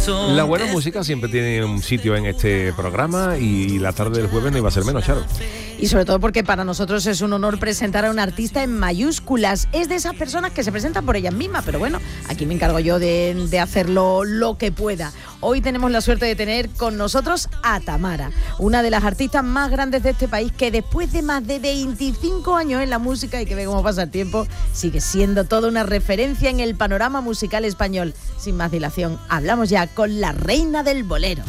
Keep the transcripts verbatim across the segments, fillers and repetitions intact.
La buena música siempre tiene un sitio en este programa y la tarde del jueves no iba a ser menos, Charo. Y sobre todo porque para nosotros es un honor presentar a un artista en mayúsculas. Es de esas personas que se presentan por ellas mismas, pero bueno, aquí me encargo yo de, de hacerlo lo que pueda. Hoy tenemos la suerte de tener con nosotros a Tamara, una de las artistas más grandes de este país, que después de más de veinticinco años en la música y que ve cómo pasa el tiempo, sigue siendo toda una referencia en el panorama musical español. Sin más dilación, hablamos ya con la reina del bolero.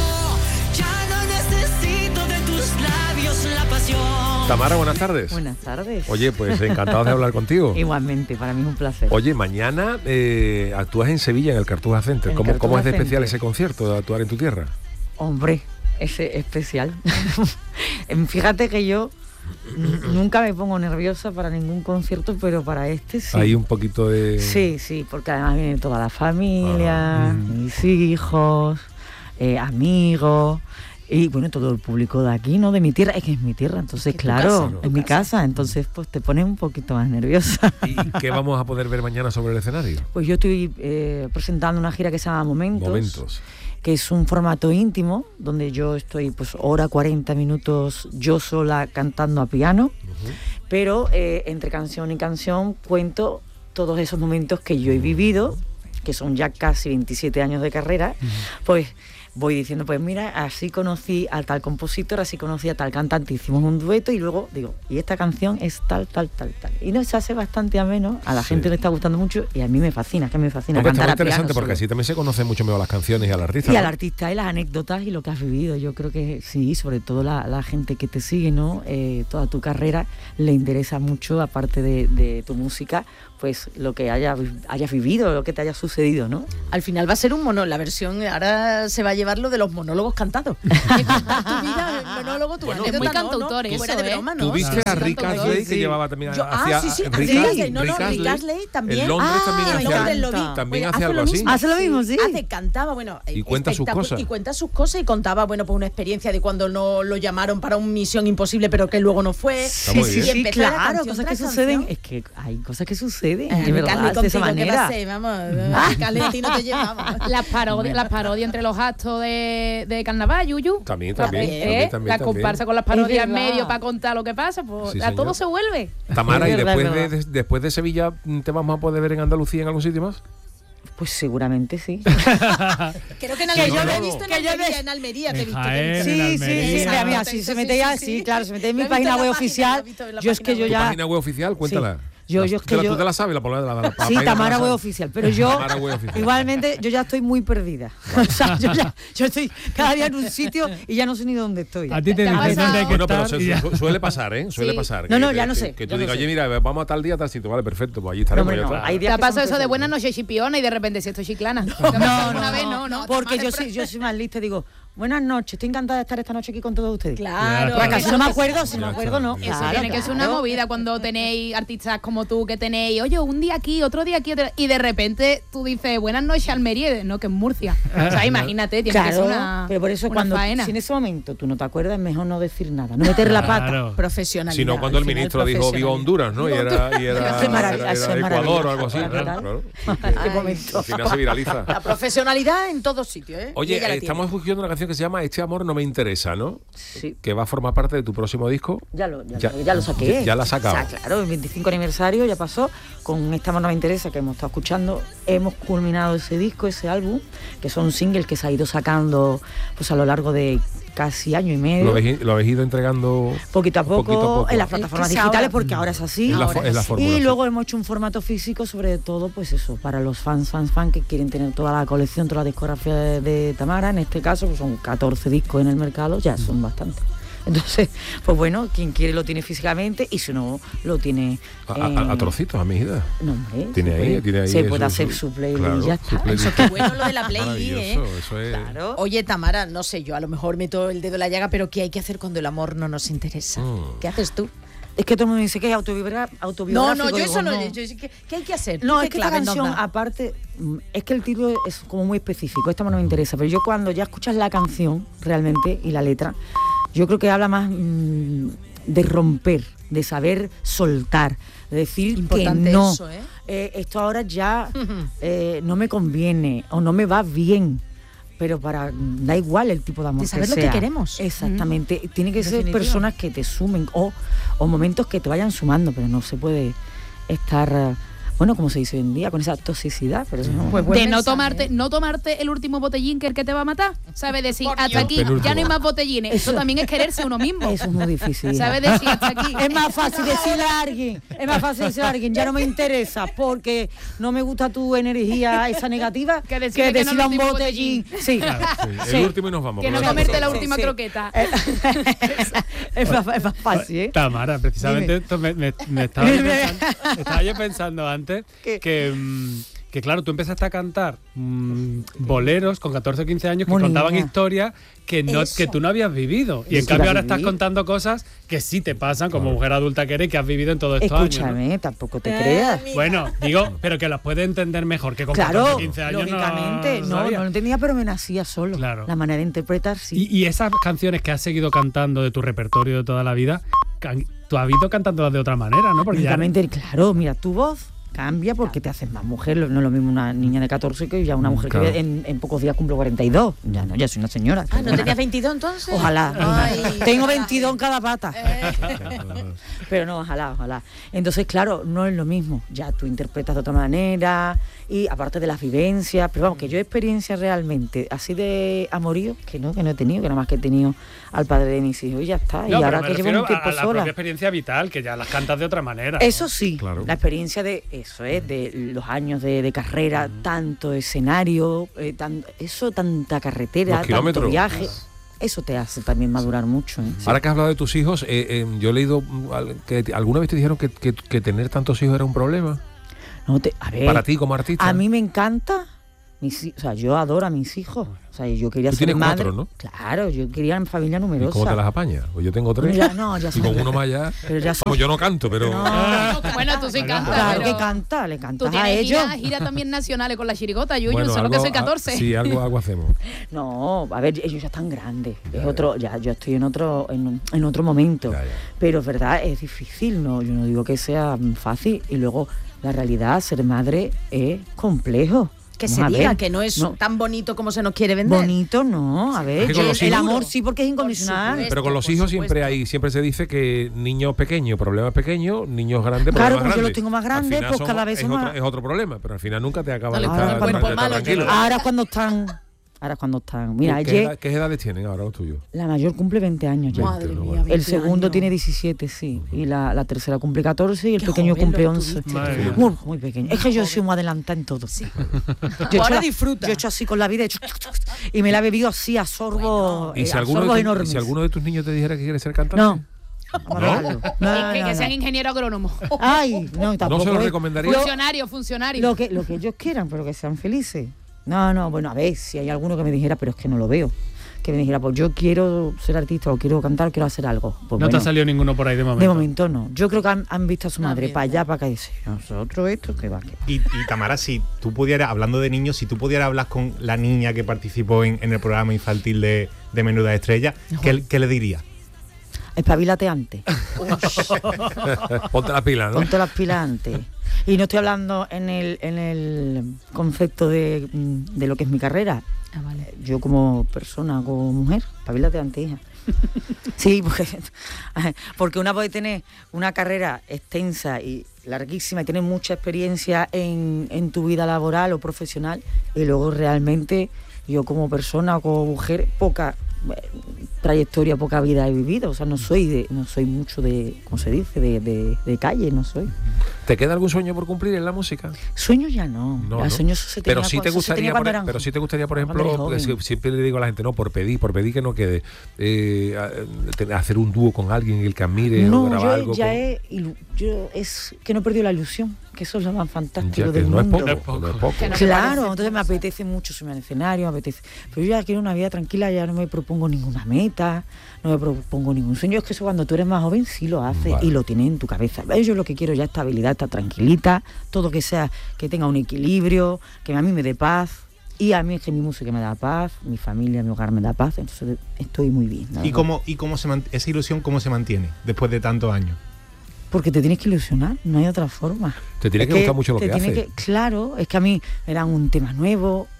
Tamara, buenas tardes. Buenas tardes. Oye, pues encantado de hablar contigo. Igualmente, para mí es un placer. Oye, mañana eh, actúas en Sevilla, en el Cartuja Center. El ¿Cómo, Cartuja ¿Cómo es de Center. especial ese concierto de actuar en tu tierra? Hombre, ese especial. Fíjate que yo n- nunca me pongo nerviosa para ningún concierto, pero para este sí. Hay un poquito de... Sí, sí, porque además viene toda la familia, Ah. mis hijos, eh, amigos... Y bueno, todo el público de aquí, ¿no? De mi tierra, es que es mi tierra, entonces Es tu claro, casa, ¿no? es mi casa, entonces pues te pones un poquito más nerviosa. ¿Y qué vamos a poder ver mañana sobre el escenario? Pues yo estoy eh, presentando una gira que se llama Momentos, Momentos. que es un formato íntimo, donde yo estoy pues hora, cuarenta minutos yo sola cantando a piano, Uh-huh. pero eh, entre canción y canción cuento todos esos momentos que yo he vivido, que son ya casi veintisiete años de carrera, uh-huh. Pues voy diciendo, pues mira, así conocí a tal compositor, así conocí a tal cantante, hicimos un dueto y luego digo, y esta canción es tal, tal, tal, tal. Y no, se hace bastante ameno, a la Sí. gente le está gustando mucho y a mí me fascina, que me fascina Hombre, está cantar muy a piano interesante porque solo. así también se conoce mucho mejor las canciones y al artista. Y ¿no? al artista y las anécdotas y lo que has vivido. Yo creo que sí, sobre todo la, la gente que te sigue, ¿no? Eh, toda tu carrera le interesa mucho, aparte de, de tu música, pues lo que haya, hayas vivido, lo que te haya sucedido, ¿no? Al final va a ser un monólogo, la versión ahora se va a llevar lo de los monólogos cantados. Que contar tu vida, el monólogo, tu Bueno, anécdota, muy ¿no? cantautor ¿no? eso, Fuera de ¿eh? broma, ¿no? ¿Tú viste Sí, a sí, Rick cantautor. Astley sí. que llevaba también Yo, hacia ah, sí, sí, Rick Rick Astley? Astley, no, no, Rick Rick Astley también. En Londres Ah, también en hacía, Londres lo vi. también Pues hace algo lo así. mismo. Hace lo mismo, sí. Hace, cantaba, bueno, Y cuenta sus espectacular, cosas. Y cuenta sus cosas y contaba, bueno, pues una experiencia de cuando no lo llamaron para una misión imposible, pero que luego no fue. Está muy sí, bien. sí, Y empezó la claro, canción cosas que tras suceden, canción. es que hay cosas que suceden, Eh, de verdad, Carly, de esa contigo, ¿qué manera. va a ser? Vamos, Carly, a ti no te llevamos. Las parodias, las parodias entre los actos de, de carnaval, Yuyu. También, La- también, eh, también, también, La también. comparsa con las parodias Es en verdad. medio para contar lo que pasa, pues Sí, a señor. todo se vuelve. Tamara, ¿y Es verdad, después es de, verdad. de- después de Sevilla te vamos a poder ver en Andalucía en algún sitio más? Pues seguramente sí. Creo que en Que Almería, yo te me- he visto en que yo Almería, me- en Almería te he En visto. Jaén, te he visto. en Sí, sí, sí, Almería. mira, mira, si se mete ya, sí, claro, se mete en mi página web oficial. Yo es que yo ¿Tu ya... página web oficial? Cuéntala. Yo- La- yo es que ¿tú la- yo- ¿Tú te la sabes? La, la, la, la, la Sí, página te Tamara la web sabes? oficial, pero yo Tamara web oficial. igualmente yo ya estoy muy perdida. O sea, yo ya yo estoy cada día en un sitio y ya no sé ni dónde estoy. A ti te ¿Te ha dicen dónde pasado? hay que Bueno, pero estar se- y ya. su- suele pasar, ¿eh? Suele Sí. pasar. No, que no, te- ya no que- sé, Que tú ya no digas, sé. oye, mira, vamos a tal día, a tal sitio. Vale, perfecto, pues allí No, estaremos. hombre, ya no, está. hay ¿Te días ha que pasado son eso de preciosos. buenas noches chipiona y de repente si estoy chiclana? No, Una no, vez, no, no, no. porque yo soy, yo soy más lista, digo, buenas noches, estoy encantada de estar esta noche aquí con todos ustedes. Claro. Porque si no me acuerdo, si Ya no me está. acuerdo, no. Eso Eso Claro, tiene que ser una claro. movida cuando tenéis artistas como tú que tenéis, oye, un día aquí, otro día aquí, otro- y de repente tú dices, buenas noches Almería, no, que es Murcia. O sea, imagínate, tiene que ser Claro, una, pero por eso una cuando faena. si en ese momento tú no te acuerdas, es mejor no decir nada, no meter la pata. Claro. Profesionalidad. Si no, cuando al el final, ministro dijo viva profesionalidad. Honduras, ¿no? Y era, y era, Qué maravilla, era- eso era es Ecuador o algo maravilloso, así. Claro, ¿verdad? claro. Qué Ay, momento. Al final se viraliza. La profesionalidad en todos sitios, ¿eh? Y Oye, ella la eh, tiene. estamos escuchando una canción que se llama Este amor no me interesa, ¿no? Sí. Que va a formar parte de tu próximo disco. Ya lo, ya, Ya- lo- ya lo saqué. ya- ya la has sacado. O sea, claro, el veinticinco aniversario ya pasó. Con Esta amor no me interesa, que hemos estado escuchando, hemos culminado ese disco, ese álbum, que son singles que se ha ido sacando pues a lo largo de casi año y medio. Lo habéis, lo habéis ido entregando Poquito a poco, poquito a poco. en las Es que plataformas se digitales, ahora- porque ahora es así. Es la Ahora fo- es la sí. fórmula, Y sí. luego hemos hecho un formato físico, sobre todo, pues eso, para los fans, fans, fans que quieren tener toda la colección, toda la discografía de, de Tamara. En este caso, pues son catorce discos en el mercado, ya son bastantes. Entonces, pues bueno, quien quiere lo tiene físicamente y si no, lo tiene... a, en- a- a trocitos, a medida. No, hombre, Tiene se ahí, puede, tiene ahí se eso, puede su- hacer su playlist claro, y ya su está. playlist. Eso qué bueno lo de la playlist, ¿eh? Maravilloso, eso es. Claro. Oye, Tamara, no sé, yo a lo mejor meto el dedo en la llaga, pero ¿qué hay que hacer cuando el amor no nos interesa? Mm. ¿Qué haces tú? Es que todo el mundo dice que es autobiogra- No, autobiográfico. no, yo digo, eso no. yo- ¿qué, qué hay que hacer? No, ¿Qué es que esta clave nos canción, da? aparte, mm, es que el título es como muy específico, esta no me interesa, pero yo cuando ya escuchas la canción realmente y la letra, yo creo que habla más mm, de romper, de saber soltar, de decir Importante que no. eso, ¿eh? Eh, esto ahora ya eh, no me conviene o no me va bien. pero para da igual el tipo de amor de saber que lo sea. que queremos. Exactamente. Mm. Tiene que ser Definitivo. personas que te sumen o, o momentos que te vayan sumando, pero no se puede estar, bueno, como se dice hoy en día, con esa toxicidad. Pero no. Pues buen de no mensaje. tomarte, no tomarte el último botellín que el que te va a matar. ¿Sabes decir, Por hasta Dios. aquí, Penúltimo. ya no hay más botellines? Eso, Eso- también es quererse uno mismo. Eso es muy difícil. hija. ¿Sabes decir hasta aquí? Es más fácil decirle a alguien, es más fácil decirle a alguien, ya no me interesa porque no me gusta tu energía esa negativa, Que que decirle decirle, que no a un el último botellín. Sí. Claro, sí, Sí. el último y nos vamos. Que no con comerte la nosotros. última sí. croqueta. es, más, es más fácil, ¿eh? Tamara, precisamente Dime. esto me, me- me estaba, yo Dime. pensando, estaba yo pensando antes ¿Qué? que, mm, que claro, tú empezaste a cantar mm, boleros con catorce o quince años que Muy contaban niña. historias que no Eso. que tú no habías vivido. Y en Sí, cambio las ahora viví. estás contando cosas que sí te pasan como mujer adulta que eres y que has vivido en todos estos años. ¿no? Escúchame, tampoco te creas. Bueno, digo, pero que las puedes entender mejor que con Claro, catorce o quince años. lógicamente, no, no, sabías. no lo entendía, pero me nacía solo. Claro. La manera de interpretar, sí. Y, y esas canciones que has seguido cantando de tu repertorio de toda la vida, can- tú has ido cantándolas de otra manera, ¿no? Porque ya Lógicamente, claro, mira, tu voz cambia porque te haces más mujer. No es lo mismo una niña de catorce que ya una mujer Claro. que en, en pocos días cumplo cuarenta y dos. Ya no, ya soy una señora. Ah, ¿no tenías veintidós entonces? Ojalá. Ay, Tengo ojalá. veintidós en cada pata. Pero no, ojalá, ojalá. Entonces, claro, no es lo mismo. Ya tú interpretas de otra manera y aparte de las vivencias, pero vamos, que yo experiencia realmente así de amorío, que no, que no he tenido, que nada más que he tenido al padre de mis hijos y ya está. No, y pero ahora me que llevo refiero un tiempo a, a la sola. propia experiencia vital, que ya las cantas de otra manera. Eso sí, Claro. la experiencia de eso es de los años de, de carrera, tanto escenario, eh, tan- eso, tanta carretera, Los tanto kilómetros. viaje, eso te hace también madurar mucho. ¿eh? Sí. Ahora que has hablado de tus hijos, eh, eh, yo he leído mm, al- que te- alguna vez te dijeron que, que- que tener tantos hijos era un problema No te- a ver, para ti como artista. a mí me encanta, mis, hi- o sea, yo adoro a mis hijos. O sea, yo quería Tú ser tienes madre. cuatro, ¿no? Claro, yo quería una familia ¿Y numerosa. cómo te las apañas? Pues yo tengo tres. Ya, no, ya y son- con uno más ya. Pero ya son- Como yo no canto, pero. No. Bueno, tú sí cantas, Claro pero que canta, le tú cantas a tienes ellos. gira, gira también nacionales con la chirigota, Yuyu, Bueno, solo que algo- soy catorce. ah, sí, algo, algo hacemos. No, a ver, ellos ya están grandes. Ya, es ya. otro, ya, yo estoy en otro, en, un- en otro momento. Ya, ya. Pero es verdad, es difícil, no, yo no digo que sea mm, fácil. Y luego la realidad, ser madre es complejo. Que Vamos se a diga ver, que no es no. tan bonito como se nos quiere vender. Bonito, no, a ver, Es que con el, los el hijos- amor sí porque es incondicional. supuesto. Pero con los por hijos supuesto. siempre hay, siempre se dice que niños pequeños, problemas pequeños, niños grandes, Claro, problemas como yo grandes. los tengo más Al grandes, final pues son- cada vez es son otro, más- es otro problema, pero al final nunca te acaba No de le estar, pone el cuerpo de estar malo, tranquilo. yo- Ahora cuando están, ahora cuando están. Mira, ¿Qué, ayer edad- ¿Qué edades tienen ahora los tuyos? la mayor cumple veinte años ya. Madre veinte, no, mía, vale. El veinte segundo años. tiene diecisiete, sí. Y la, la tercera cumple catorce y el Qué pequeño joven cumple lo once. tuviste. Madre mía. Muy, muy pequeño. Es que yo soy muy adelantada en todo. Sí. Yo he Ahora hecho- disfruta. Yo he hecho así con la vida he hecho y me la he bebido así a sorbos, ¿Y eh, si a alguno, sorbos de tu- enormes. si alguno de tus niños te dijera que quiere ser cantante? No. Vamos a dejarlo. No, que, no, que no. sean ingeniero agrónomo. Ay, no, tampoco. ¿No se lo es- recomendaría? Lo, Funcionario, funcionario. lo que, lo que ellos quieran, pero que sean felices. No, no, bueno, a ver, si hay alguno que me dijera, pero es que no lo veo. Que me dijera, pues yo quiero ser artista o quiero cantar, quiero hacer algo. Pues No te bueno, ha salido ninguno por ahí de momento. de momento no. Yo creo que han, han visto a su No, madre bien, para allá, para acá y dice, nosotros esto, que va, que va. Y, y Tamara, si tú pudieras, hablando de niños, si tú pudieras hablar con la niña que participó en, en el programa infantil de, de Menuda Estrella, ¿qué, qué le dirías? Espabilate antes. Ponte la pila, ¿no? Ponte las pilas antes. Y no estoy hablando en el, en el concepto de, mm, de lo que es mi carrera. Ah, vale. Yo como persona, como mujer, espabilate antes, hija. Sí, porque, porque una puede tener una carrera extensa y larguísima y tener mucha experiencia en, en tu vida laboral o profesional y luego realmente yo como persona o como mujer poca eh, trayectoria, poca vida he vivido, o sea, no soy de, no soy mucho de, ¿cómo se dice? De, de, de calle, no soy. ¿Te queda algún sueño por cumplir en la música? Sueños ya no, No, ya no. sueños se tenía, Pero sí te eso se tenía gustaría, cuando por, eran- pero sí te gustaría, por cuando eres ejemplo, joven. es que siempre le digo a la gente, no, por pedir, por pedir que no quede, eh, a- te- hacer un dúo con alguien el que admire No, o grabar yo algo. ya con- he, ilu- yo es que no he perdido la ilusión, que eso es lo más fantástico Ya que del no es mundo. poco, No es poco. no es poco. Que no te Claro, parece entonces me apetece mucho subirme al escenario, me apetece. Pero yo ya quiero una vida tranquila, ya no me propongo ninguna meta, no me propongo ningún sueño. Es que eso cuando tú eres más joven sí lo haces Vale. y lo tienes en tu cabeza. Yo lo que quiero ya es estabilidad, estar tranquilita, todo que sea, que tenga un equilibrio, que a mí me dé paz. Y a mí es que mi música me da paz, mi familia, mi hogar me da paz, entonces estoy muy bien. la ¿Y verdad. cómo, y cómo se man- esa ilusión cómo se mantiene después de tantos años? Porque te tienes que ilusionar, no hay otra forma. Te tiene Es que gustar mucho lo te que tiene haces. que- claro, es que a mí me dan un tema nuevo,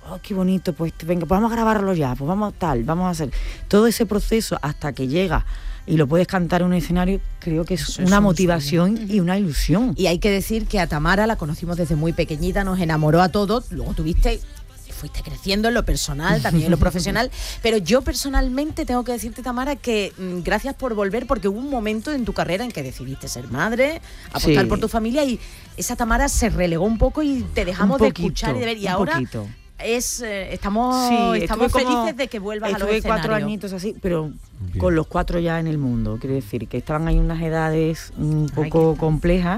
oh, qué bonito, pues venga, pues vamos a grabarlo ya, pues vamos tal, vamos a hacer todo ese proceso hasta que llega y lo puedes cantar en un escenario, creo que es Eso una es un motivación sueño. y una ilusión. Y hay que decir que a Tamara la conocimos desde muy pequeñita, nos enamoró a todos, luego tuviste, fuiste creciendo en lo personal, también en lo profesional, pero yo personalmente tengo que decirte, Tamara, que mm, gracias por volver, porque hubo un momento en tu carrera en que decidiste ser madre, apostar Sí. por tu familia, y esa Tamara se relegó un poco y te dejamos Un de poquito, escuchar y de ver, y un ahora poquito. es eh, estamos, Sí, estamos estuve como- felices de que vuelvas a los Estuve escenarios. cuatro añitos así, pero Bien. con los cuatro ya en el mundo, quiero decir, que estaban ahí unas edades un Ay, poco qué- complejas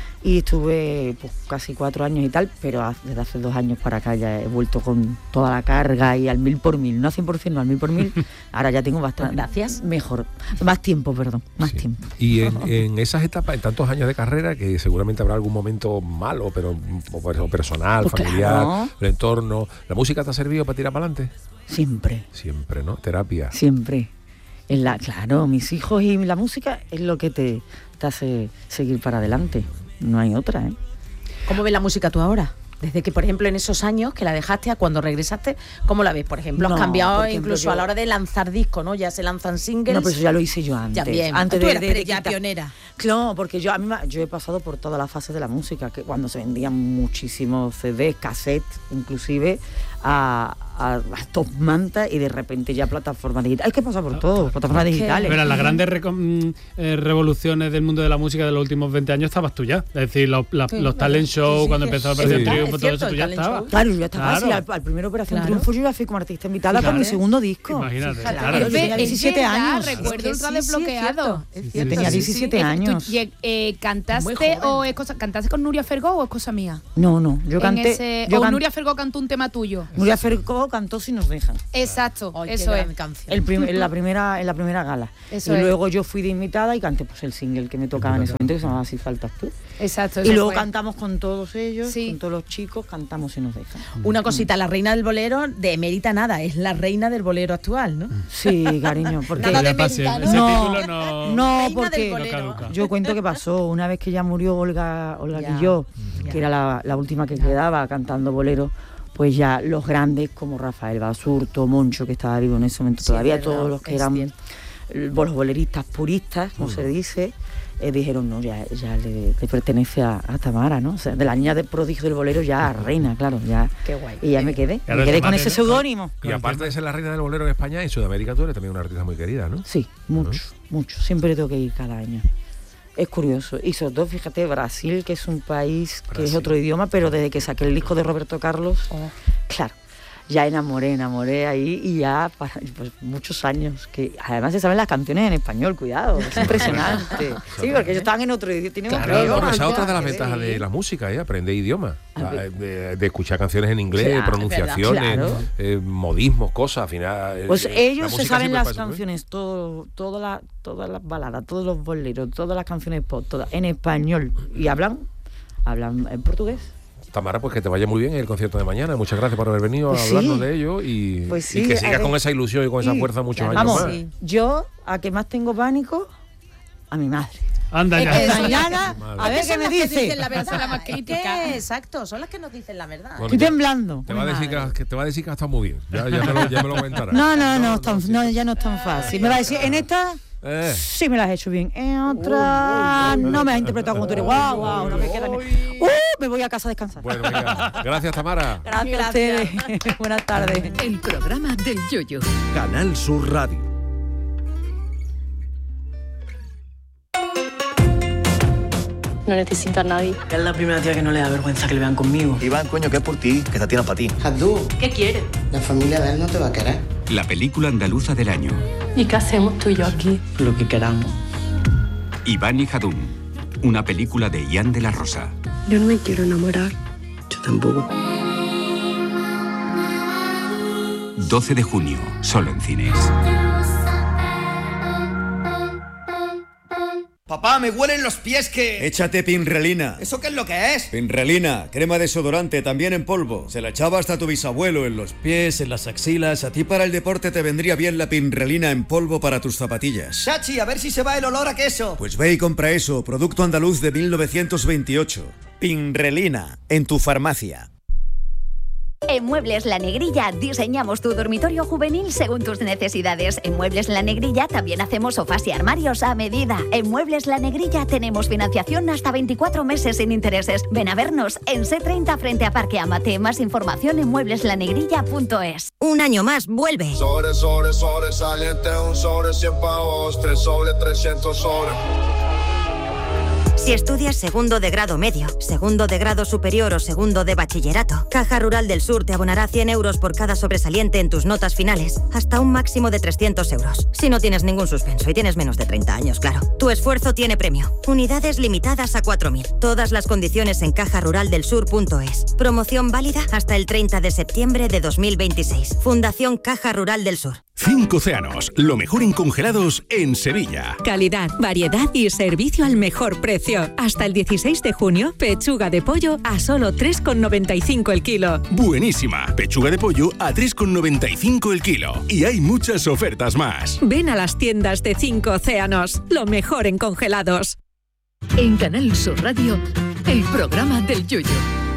y estuve pues, casi cuatro años y tal, pero ha- desde hace dos años para acá ya he vuelto con toda la carga y al mil por mil, no al cien por ciento, no al mil por mil, ahora ya tengo bastante, Gracias. mejor, más tiempo, perdón, más Sí. tiempo. Y en, en esas etapas, en tantos años de carrera, que seguramente habrá algún momento malo, pero o per- o personal, Pues familiar, claro. el entorno, ¿la música te ha servido para tirar para adelante? Siempre, Siempre, ¿no? Terapia. siempre. En la, claro, mis hijos y la música es lo que te, te hace seguir para adelante, no hay otra, ¿eh? ¿Cómo ves la música tú ahora? Desde que, por ejemplo, en esos años que la dejaste a cuando regresaste, ¿cómo la ves? Por ejemplo, No, has cambiado por ejemplo, incluso yo- a la hora de lanzar discos, ¿no? Ya se lanzan singles. No, pero eso ya lo hice yo antes. Ya bien. Antes Tú de, eras de- de ya quitar- pionera. Claro, porque yo a mí me- yo he pasado por todas las fases de la música, que cuando se vendían muchísimos C Ds, cassettes, inclusive a, a, a top manta y de repente ya plataformas digitales. Hay que pasar por todo, plataformas Es que- digitales. Pero en las grandes reco- mm, eh, revoluciones del mundo de la música de los últimos veinte años estabas tú ya. Es decir, los, la- Sí, los talent shows, sí, sí, cuando que- empezó a es Operación verdad, Triunfo, es todo cierto, eso, tú el ya talent estabas. show. Claro, yo ya estaba Claro. así, al, al primer Operación Claro. Triunfo yo ya fui como artista invitada Fíjate. con mi segundo disco. Imagínate, Fíjate, claro. yo Es tenía ve- es diecisiete verdad, años. recuerdo Es que ultra sí, sí, es desbloqueado. cierto, es Sí, cierto. tenía Sí, sí. diecisiete Eh, ¿tú- años. tú- eh, eh, ¿Cantaste Muy joven. o es cosa, cantaste con Nuria Fergó o es cosa mía? No, no, yo En canté. ese- yo o can- Nuria Fergó cantó un tema tuyo. Nuria Ferco cantó Si nos dejan. Exacto, Ay, qué eso es. gran canción. El prim- en, la primera, en la primera gala. Eso y es. luego yo fui de invitada y canté pues el single que me tocaba en ese momento, que se llamaba Si faltas tú. Exacto, Y eso luego fue. cantamos con todos ellos, Sí. con todos los chicos, cantamos Si nos dejan. Una cosita, la reina del bolero de emérita nada, es la reina del bolero actual, ¿no? Sí, cariño, porque Nada de Ya pasé, americano. ese No, título no... no, Reina porque del bolero. No caduca. yo cuento que pasó una vez que ya murió Olga, Olga Ya, Guilló, ya. que era la, la última que quedaba cantando bolero, pues ya los grandes como Rafael Basurto, Moncho, que estaba vivo en ese momento Sí, todavía, es verdad, todos los que es eran cierto. eh, los boleristas puristas, como se dice, eh, dijeron, no, ya, ya le, le pertenece a, a Tamara, ¿no? O sea, de la niña de prodigio del bolero ya a reina, claro, ya. Qué guay. Y ya me quedé, Claro, me quedé el con tema ese de- seudónimo. Y aparte de ser la reina del bolero en España, en Sudamérica tú eres también una artista muy querida, ¿no? Sí, mucho, mucho. Siempre tengo que ir cada año. Es curioso. Y sobre todo, fíjate, Brasil, que es un país que es Brasil. otro idioma, pero desde que saqué el disco de Roberto Carlos, Oh. claro, ya enamoré, enamoré ahí y ya para pues, muchos años. Que además se saben las canciones en español, cuidado, es impresionante. Sí, porque ellos estaban en otro idioma. Tienen Claro, otro idioma. porque esa es otra de las Que ventajas ver. de la música, ¿eh? Aprender idioma. A ver. De, de escuchar canciones en inglés, Claro, pronunciaciones, claro. eh, modismos, cosas, al final. Pues eh, la ellos se música saben siempre las pasa, ¿no? canciones, todo, toda la, todas las baladas, todos los boleros, todas las canciones pop, todas en español. Y hablan, hablan en portugués. Tamara, pues que te vaya muy bien en el concierto de mañana. Muchas gracias por haber venido Pues a sí. hablarnos de ello y, Pues sí, y que a sigas ver. con esa ilusión y con esa Sí, fuerza muchos claro, años Vamos, más. sí. yo a que más tengo pánico, a mi madre. Anda Es ya. que eso- Mañana, Madre. a ver qué Son me las que dice. dicen la verdad. Esa es la más Es que, crítica. exacto, son las que nos dicen la verdad. Bueno, Estoy ya- temblando. Te va, a Mi decir madre. que, que te va a decir que ha estado muy bien. Ya, ya, me, lo, ya me lo comentarás. No, no, no, es tan- sí. no, ya no es tan fácil. Me va a decir, en esta Eh. sí me las has hecho bien, en otra no me has interpretado como tú eres. Guau, guau, no me queda ni- Uh, me voy a casa a descansar. Bueno, venga. Gracias, Tamara. Gracias a ustedes. Buenas tardes. El programa del Yoyo. Canal Sur Radio. No necesito a nadie. Es la primera tía que no le da vergüenza que le vean conmigo. Iván, coño, que es por ti, que esta tiene para ti. Abdú, ¿Qué quieres? la familia de él no te va a querer. La película andaluza del año. ¿Y qué hacemos tú y yo aquí? Lo que queramos. Iván y Jadún. Una película de Ian de la Rosa. Yo no me quiero enamorar. Yo tampoco. doce de junio, solo en cines. Papá, me huelen los pies que... Échate Pinrelina. ¿Eso qué es lo que es? Pinrelina, crema desodorante, también en polvo. Se la echaba hasta tu bisabuelo en los pies, en las axilas. A ti para el deporte te vendría bien la Pinrelina en polvo para tus zapatillas. Chachi, a ver si se va el olor a queso. Pues ve y compra eso, producto andaluz de mil novecientos veintiocho. Pinrelina, en tu farmacia. En Muebles La Negrilla diseñamos tu dormitorio juvenil según tus necesidades. En Muebles La Negrilla también hacemos sofás y armarios a medida. En Muebles La Negrilla tenemos financiación hasta veinticuatro meses sin intereses. Ven a vernos en C treinta frente a Parque Amate. Más información en muebles la negrilla punto es. Un año más vuelve. Sobre, sobre, sobresaliente, un sobre cien pavos, tres sobre trescientos sobre. Si estudias segundo de grado medio, segundo de grado superior o segundo de bachillerato, Caja Rural del Sur te abonará cien euros por cada sobresaliente en tus notas finales, hasta un máximo de trescientos euros. Si no tienes ningún suspenso y tienes menos de treinta años, claro. Tu esfuerzo tiene premio. Unidades limitadas a cuatro mil. Todas las condiciones en caja rural del sur punto es. Promoción válida hasta el treinta de septiembre de dos mil veintiséis. Fundación Caja Rural del Sur. Cinco Océanos, lo mejor en congelados en Sevilla. Calidad, variedad y servicio al mejor precio. Hasta el dieciséis de junio, pechuga de pollo a solo tres con noventa y cinco el kilo. Buenísima, pechuga de pollo a tres con noventa y cinco el kilo. Y hay muchas ofertas más. Ven a las tiendas de Cinco Océanos, lo mejor en congelados. En Canal Sur Radio, el programa del Yoyo.